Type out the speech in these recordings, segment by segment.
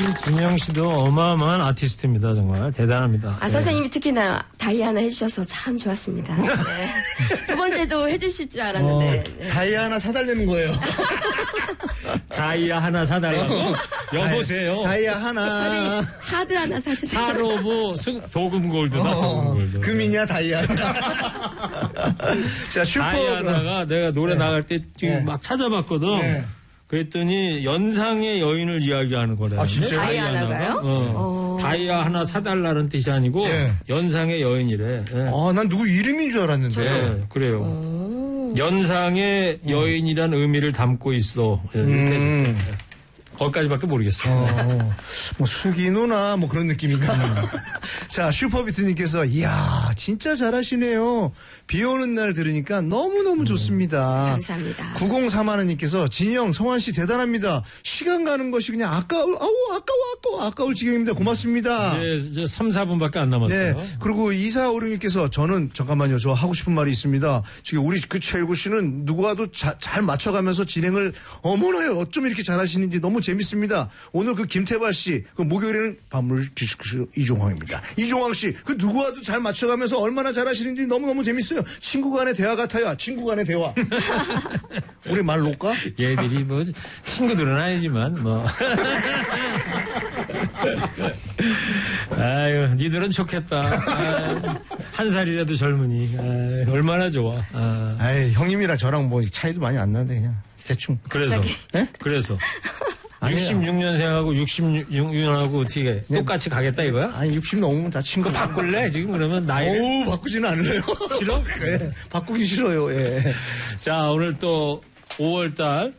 참 진영 씨도 어마어마한 아티스트입니다. 정말 대단합니다. 선생님이 특히나 다이아나 해주셔서 참 좋았습니다. 네. 두 번째도 해주실 줄 알았는데. 네. 다이아 하나 사달라는 거예요. 다이아 하나 사달라고? 여보세요. 다이아 하나. 선생님 하드 하나 사주세요. 사로브 도금 골드다. 도금 골드. 금이냐 다이아. 자, 슈퍼. 다이아나가 내가 노래 나갈 때 지금 막 찾아봤거든. 네. 그랬더니 연상의 여인을 이야기하는 거래요. 아, 진짜요? 다이아나가요? 다이아 하나 사달라는 뜻이 아니고 연상의 여인이래. 네. 난 누구 이름인 줄 알았는데. 네, 그래요. 연상의 여인이란 의미를 담고 있어. 이렇게 거기까지밖에 모르겠어요. 뭐 수기 누나 뭐 그런 느낌인가. 자, 슈퍼비트님께서 이야 진짜 잘하시네요. 비 오는 날 들으니까 너무너무 좋습니다. 감사합니다. 9031님께서 진영 성환 씨 대단합니다. 시간 가는 것이 그냥 아까울 지경입니다. 고맙습니다. 네, 이제 3, 4분밖에 안 남았어요. 네. 그리고 2456님께서 저는 잠깐만요. 저 하고 싶은 말이 있습니다. 지금 우리 그 최일구 씨는 누구와도 잘 맞춰가면서 진행을 어머나요. 어쩜 이렇게 잘하시는지 너무 재밌습니다. 오늘 그 김태발 씨, 그 목요일에는 밤물 디스크쇼 이종황입니다. 이종황 씨, 그 누구와도 잘 맞춰가면서 얼마나 잘하시는지 너무너무 재밌어요. 친구 간의 대화 같아요. 친구 간의 대화. 우리 말 놓을까? 얘들이 뭐 친구들은 아니지만 뭐. 아유, 니들은 좋겠다. 한 살이라도 젊으니. 얼마나 좋아. 아이, 형님이랑 저랑 뭐 차이도 많이 안 나는데 그냥 대충. 그래서. 네? 그래서. 66년생하고 66년하고 어떻게 똑같이 가겠다 이거야? 아니 60 넘으면 다 친구. 바꿀래 지금 그러면 나이를? 바꾸지는 않을래요. 싫어? 네, 바꾸기 싫어요. 예. 자, 오늘 또 5월달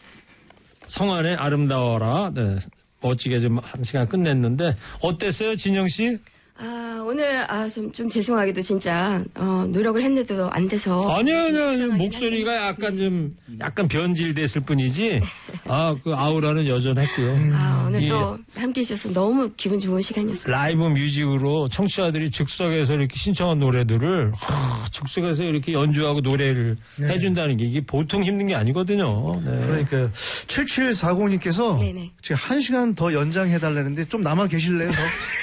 성안의 아름다워라. 네, 멋지게 좀 한 시간 끝냈는데 어땠어요, 진영 씨? 오늘 좀 죄송하게도 진짜 노력을 했는데도 안 돼서 아니요. 목소리가 약간 변질됐을 뿐이지. 그 아우라는 여전했고요. 오늘 또 함께 해주셔서 너무 기분 좋은 시간이었어요. 라이브 뮤직으로 청취자들이 즉석에서 이렇게 신청한 노래들을 즉석에서 이렇게 연주하고 노래를 해준다는 게 이게 보통 힘든 게 아니거든요. 네. 그러니까 7740님께서 지금 1시간 더 연장해달라는데 좀 남아 계실래요?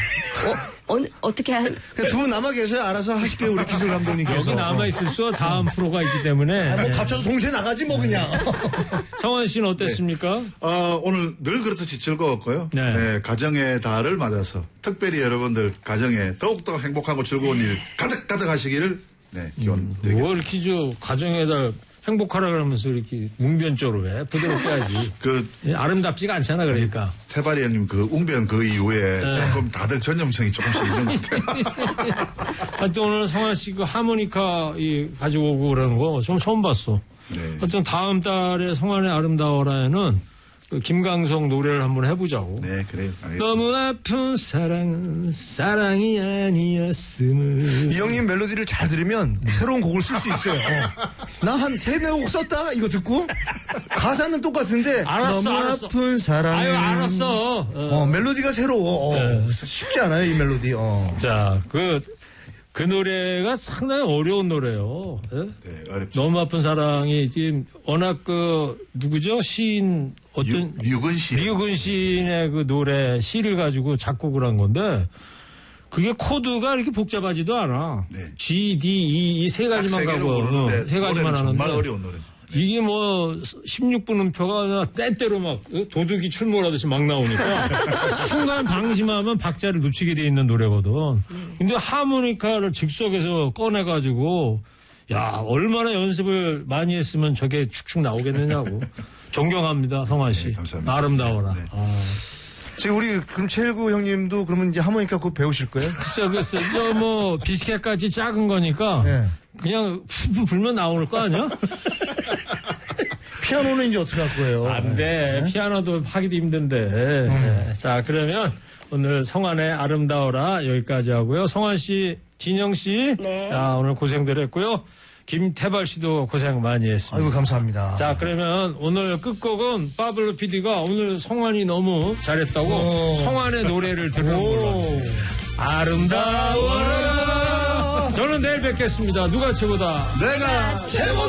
어떻게 두 분 남아 계세요. 알아서 하실게요. 우리 기술 감독님께서. 여기 남아있을 수 다음 프로가 있기 때문에. 뭐 갇혀서 동시에 나가지 뭐 그냥. 성환 씨는 어땠습니까? 오늘 늘 그렇듯이 즐거웠고요. 네. 가정의 달을 맞아서 특별히 여러분들 가정에 더욱더 행복하고 즐거운 일 가득 하시기를 기원 드리겠습니다. 뭐 이렇게 가정의 달 행복하라 그러면서 이렇게 뭉변조로 해. 부드럽게 하지. 아름답지가 않잖아, 그러니까. 태발이 형님 웅변 그 이후에 조금 다들 전염성이 조금씩 있는 것 같아요. 하여튼 오늘 성환 씨 하모니카 가지고 오고 그러는 거 좀 처음 봤어. 네. 하여튼 다음 달에 성환의 아름다워라에는 김강석 노래를 한번 해보자고. 네, 그래요. 알겠습니다. 너무 아픈 사랑은 사랑이 아니었음을. 이 형님 멜로디를 잘 들으면 새로운 곡을 쓸 수 있어요. 나 한 3-4곡 썼다? 이거 듣고? 가사는 똑같은데. 너무 아픈 사랑은. 아유, 알았어. 멜로디가 새로워. 쉽지 않아요, 이 멜로디. 자, 그 노래가 상당히 어려운 노래예요. 네, 어렵죠. 너무 아픈 사랑이 지금 워낙 누구죠? 시인 류근 시인의 그 노래 시를 가지고 작곡을 한 건데 그게 코드가 이렇게 복잡하지도 않아. 네. G, D, E 이 세 가지만 가고 세 가지만 하는데 정말 어려운 노래죠. 이게 16분 음표가 때때로 막 도둑이 출몰하듯이 막 나오니까 순간 방심하면 박자를 놓치게 돼 있는 노래거든. 근데 하모니카를 즉석에서 꺼내가지고 야 얼마나 연습을 많이 했으면 저게 축축 나오겠느냐고. 존경합니다, 성환 씨. 네, 감사합니다. 아름다워라. 네. 지금 우리 그럼 최일구 형님도 그러면 이제 하모니카 곧 배우실 거예요? 글쎄, 비스켓같이 작은 거니까 그냥 푸푸 불면 나올 거 아니야? 피아노는 이제 어떻게 할 거예요? 안 돼. 피아노도 하기도 힘든데. 자, 그러면 오늘 성환의 아름다워라 여기까지 하고요. 성환 씨, 진영 씨. 네. 자, 오늘 고생들 했고요. 김태발 씨도 고생 많이 했습니다. 아이고, 감사합니다. 자, 그러면 오늘 끝곡은 파블로 PD가 오늘 성환이 너무 잘했다고 성환의 노래를 들은 걸로. 아름다워라. 저는 내일 뵙겠습니다. 누가 최고다? 내가 최고!